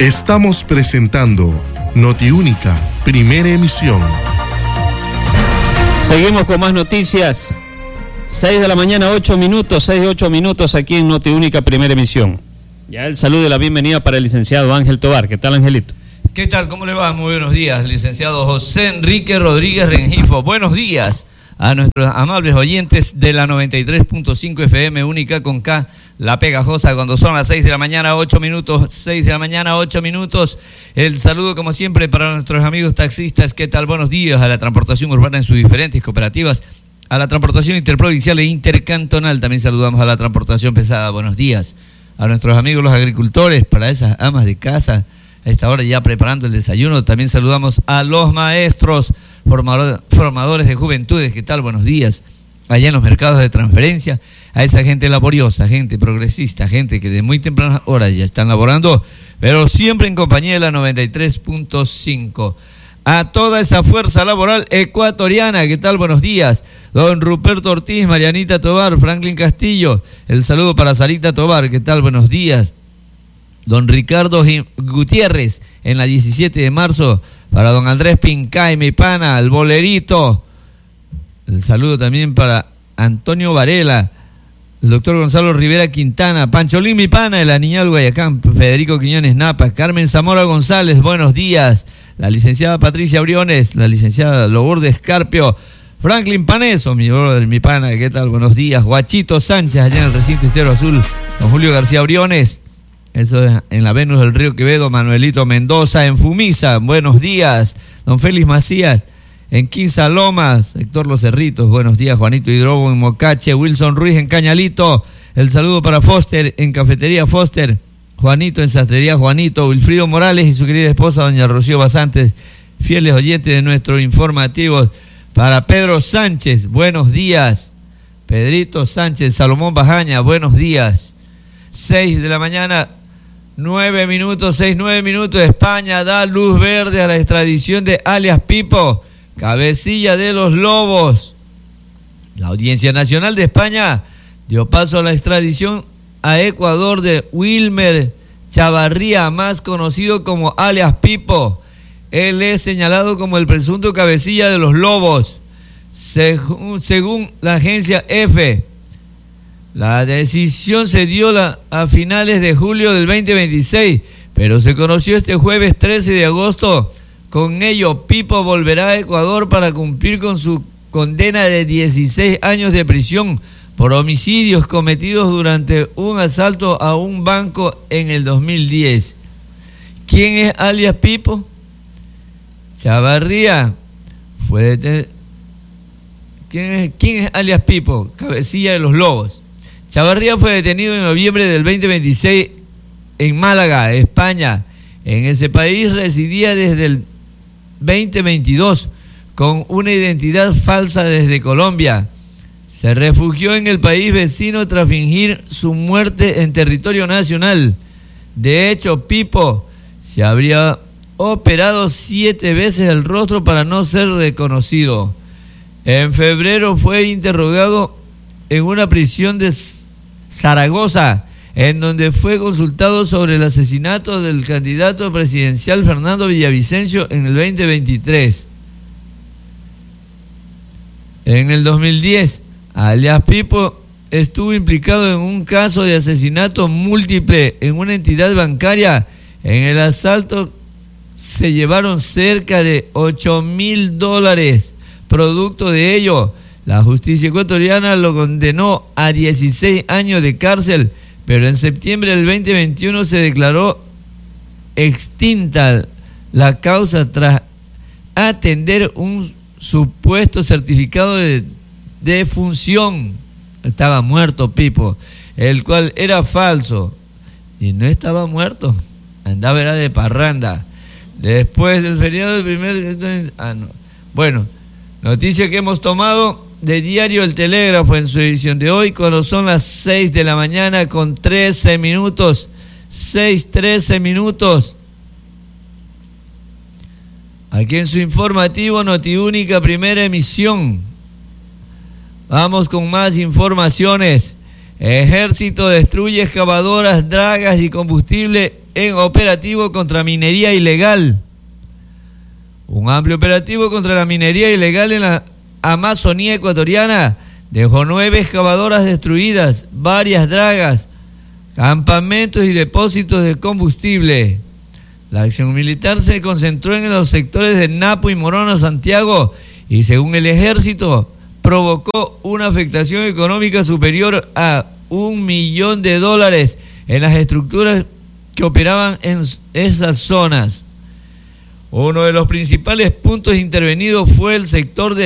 Estamos presentando Notiúnica, primera emisión. Seguimos con más noticias. 6 de la mañana, 8 minutos, 6-8 minutos aquí en Notiúnica, primera emisión. Ya el saludo y la bienvenida para el licenciado Ángel Tobar. ¿Qué tal, Angelito? ¿Qué tal? ¿Cómo le va? Muy buenos días, licenciado José Enrique Rodríguez Rengifo. Buenos días a nuestros amables oyentes de la 93.5 FM Única con K, La Pegajosa, cuando son las 6 de la mañana, 8 minutos, 6 de la mañana, 8 minutos. El saludo, como siempre, para nuestros amigos taxistas. ¿Qué tal? Buenos días a la transportación urbana en sus diferentes cooperativas, a la transportación interprovincial e intercantonal. También saludamos a la transportación pesada. Buenos días a nuestros amigos los agricultores, para esas amas de casa a esta hora ya preparando el desayuno. También saludamos a los maestros, formadores de juventudes. ¿Qué tal? Buenos días. Allá en los mercados de transferencia, a esa gente laboriosa, gente progresista, gente que de muy tempranas horas ya están laborando, pero siempre en compañía de la 93.5. A toda esa fuerza laboral ecuatoriana, ¿qué tal? Buenos días. Don Ruperto Ortiz, Marianita Tobar, Franklin Castillo, el saludo para Sarita Tobar, ¿qué tal? Buenos días. Don Ricardo Gutiérrez, en la 17 de marzo, para don Andrés Pincay, mi pana, el bolerito. El saludo también para Antonio Varela, el doctor Gonzalo Rivera Quintana, Pancholín, mi pana, el Aniñal Guayacán, Federico Quiñones Napa, Carmen Zamora González, buenos días. La licenciada Patricia Briones, la licenciada Lourdes Carpio, Franklin Paneso, mi brother, mi pana, ¿qué tal? Buenos días. Guachito Sánchez, allá en el recinto Estero Azul, don Julio García Briones. Eso es en la Venus del Río Quevedo, Manuelito Mendoza, en Fumisa, buenos días. Don Félix Macías, en Quinza Lomas, Héctor Los Cerritos, buenos días. Juanito Hidrobo, en Mocache, Wilson Ruiz, en Cañalito, el saludo para Foster, en Cafetería Foster, Juanito, en Sastrería Juanito, Wilfrido Morales y su querida esposa, doña Rocío Basantes, fieles oyentes de nuestro informativo. Para Pedro Sánchez, buenos días. Pedrito Sánchez, Salomón Bajaña, buenos días. 6 de la mañana, 9 minutos, 9 minutos. España da luz verde a la extradición de alias Pipo, cabecilla de los Lobos. La Audiencia Nacional de España dio paso a la extradición a Ecuador de Wilmer Chavarría, más conocido como alias Pipo. Él es señalado como el presunto cabecilla de los Lobos, según la agencia EFE. La decisión se dio a finales de julio del 2026, pero se conoció este jueves 13 de agosto. Con ello, Pipo volverá a Ecuador para cumplir con su condena de 16 años de prisión por homicidios cometidos durante un asalto a un banco en el 2010. ¿Quién es alias Pipo? Chavarría fue ¿Quién es alias Pipo? Cabecilla de los Lobos. Chavarría fue detenido en noviembre del 2026 en Málaga, España. En ese país residía desde el 2022 con una identidad falsa desde Colombia. Se refugió en el país vecino tras fingir su muerte en territorio nacional. De hecho, Pipo se habría operado 7 veces el rostro para no ser reconocido. En febrero fue interrogado en una prisión de Zaragoza, en donde fue consultado sobre el asesinato del candidato presidencial Fernando Villavicencio en el 2023. En el 2010, alias Pipo estuvo implicado en un caso de asesinato múltiple en una entidad bancaria. En el asalto se llevaron cerca de $8,000. Producto de ello, la justicia ecuatoriana lo condenó a 16 años de cárcel, pero en septiembre del 2021 se declaró extinta la causa tras atender un supuesto certificado de defunción. Estaba muerto Pipo, el cual era falso, y no estaba muerto, andaba era de parranda. Después del feriado del primer... Bueno, noticia que hemos tomado de Diario El Telégrafo en su edición de hoy, cuando son las 6 de la mañana con 13 minutos. 6:13 minutos. Aquí en su informativo Notiúnica, primera emisión. Vamos con más informaciones. Ejército destruye excavadoras, dragas y combustible en operativo contra minería ilegal. Un amplio operativo contra la minería ilegal en la Amazonía ecuatoriana dejó 9 excavadoras destruidas, varias dragas, campamentos y depósitos de combustible. La acción militar se concentró en los sectores de Napo y Morona, Santiago, y según el ejército, provocó una afectación económica superior a $1 millón en las estructuras que operaban en esas zonas. Uno de los principales puntos intervenidos fue el sector de